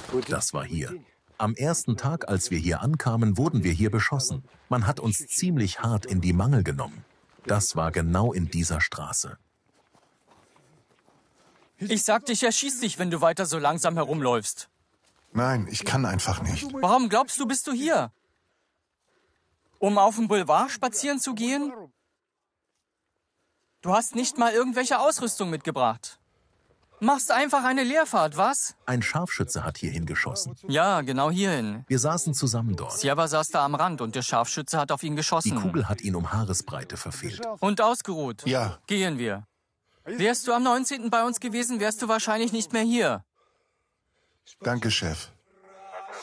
Das war hier. Am ersten Tag, als wir hier ankamen, wurden wir hier beschossen. Man hat uns ziemlich hart in die Mangel genommen. Das war genau in dieser Straße. Ich sagte, ich erschieß dich, wenn du weiter so langsam herumläufst. Nein, ich kann einfach nicht. Warum glaubst du, bist du hier? Um auf dem Boulevard spazieren zu gehen? Du hast nicht mal irgendwelche Ausrüstung mitgebracht. Machst einfach eine Leerfahrt, was? Ein Scharfschütze hat hierhin geschossen. Ja, genau hierhin. Wir saßen zusammen dort. Sjeva saß da am Rand und der Scharfschütze hat auf ihn Die geschossen. Kugel hat ihn um Haaresbreite verfehlt. Und ausgeruht. Ja. Gehen wir. Wärst du am 19. bei uns gewesen, wärst du wahrscheinlich nicht mehr hier. Danke, Chef.